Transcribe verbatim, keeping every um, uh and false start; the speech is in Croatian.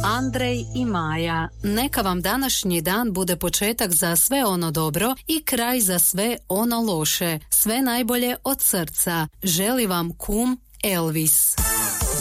Andrej i Maja. Neka vam današnji dan bude početak za sve ono dobro i kraj za sve ono loše. Sve najbolje od srca. Želi vam kum Elvis.